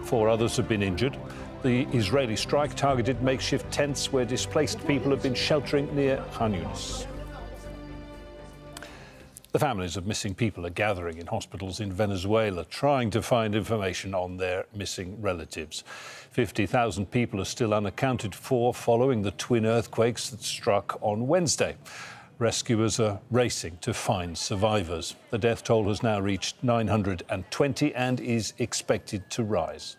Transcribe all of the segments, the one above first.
4 others have been injured. The Israeli strike targeted makeshift tents where displaced people have been sheltering near Khan Yunis. The families of missing people are gathering in hospitals in Venezuela, trying to find information on their missing relatives. 50,000 people are still unaccounted for following the twin earthquakes that struck on Wednesday. Rescuers are racing to find survivors. The death toll has now reached 920 and is expected to rise.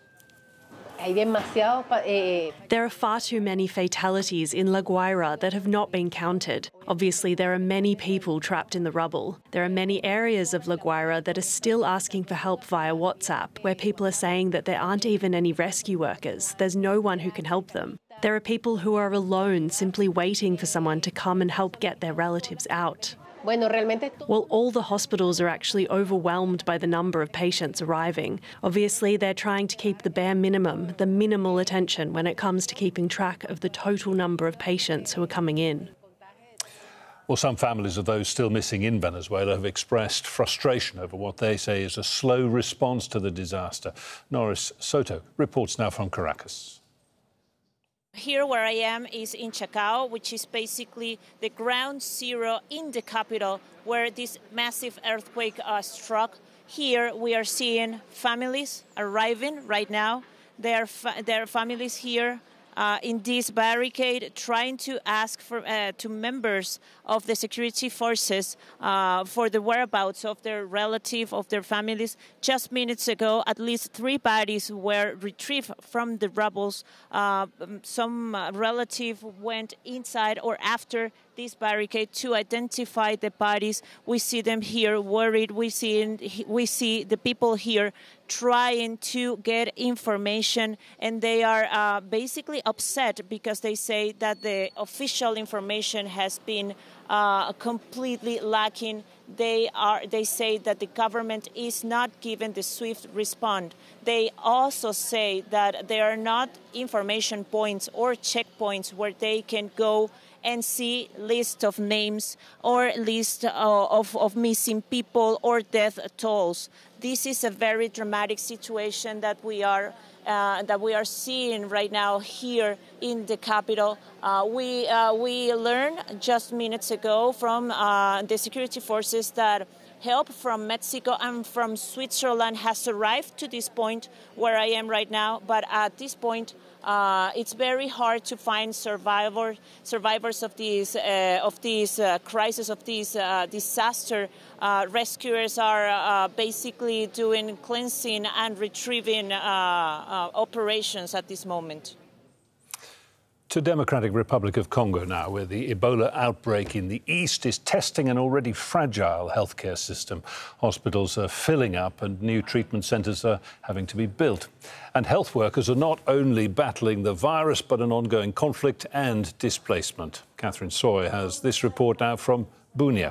There are far too many fatalities in La Guaira that have not been counted. Obviously, there are many people trapped in the rubble. There are many areas of La Guaira that are still asking for help via WhatsApp, where people are saying that there aren't even any rescue workers. There's no one who can help them. There are people who are alone, simply waiting for someone to come and help get their relatives out. Well, all the hospitals are actually overwhelmed by the number of patients arriving. Obviously, they're trying to keep the bare minimum, the minimal attention when it comes to keeping track of the total number of patients who are coming in. Well, some families of those still missing in Venezuela have expressed frustration over what they say is a slow response to the disaster. Norris Soto reports now from Caracas. Here where I am is in Chacao, which is basically the ground zero in the capital where this massive earthquake struck. Here we are seeing families arriving right now. There are families here in this barricade trying to ask for to members of the security forces for the whereabouts of their relative, of their families. Just minutes ago, at least 3 bodies were retrieved from the rubbles. Some relative went inside or after this barricade to identify the bodies. We see them here worried. We see the people here trying to get information, and they are basically upset because they say that the official information has been completely lacking. They say that the government is not giving the swift response. They also say that there are not information points or checkpoints where they can go and see list of names or list of missing people or death tolls. This is a very dramatic situation that we are seeing right now here in the capital. We learned just minutes ago from the security forces that help from Mexico and from Switzerland has arrived to this point where I am right now. But at this point, it's very hard to find survivors of this crisis, of this disaster. Rescuers are basically doing cleansing and retrieving operations at this moment. To Democratic Republic of Congo now, where the Ebola outbreak in the east is testing an already fragile healthcare system. Hospitals are filling up and new treatment centres are having to be built. And health workers are not only battling the virus, but an ongoing conflict and displacement. Catherine Soy has this report now from Bunia.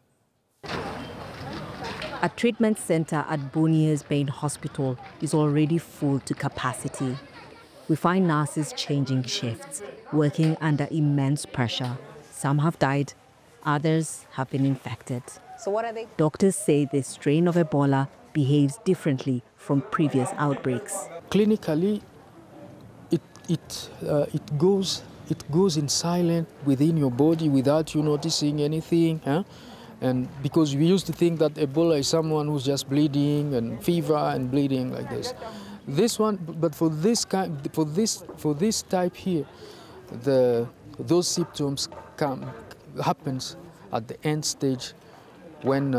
A treatment centre at Bunia's main hospital is already full to capacity. We find nurses changing shifts, working under immense pressure. Some have died, others have been infected. So what are they? Doctors say the strain of Ebola behaves differently from previous outbreaks. Clinically, it goes in silent within your body without you noticing anything. And because we used to think that Ebola is someone who's just bleeding and fever and bleeding like this. This one, but for this type here, those symptoms happens at the end stage when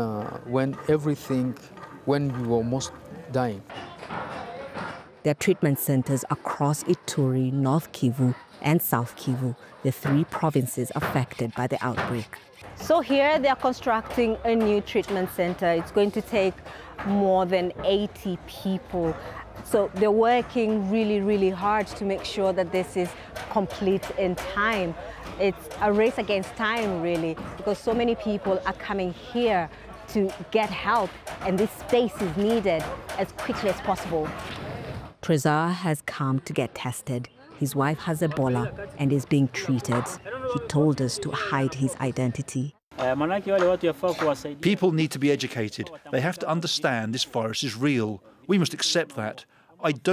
you're almost dying. There are treatment centers across Ituri, North Kivu, and South Kivu, the 3 provinces affected by the outbreak. So here they are constructing a new treatment center. It's going to take more than 80 people. So they're working really, really hard to make sure that this is complete in time. It's a race against time, really, because so many people are coming here to get help, and this space is needed as quickly as possible. Trezor has come to get tested. His wife has Ebola and is being treated. He told us to hide his identity. People need to be educated. They have to understand this virus is real. We must accept that. I don't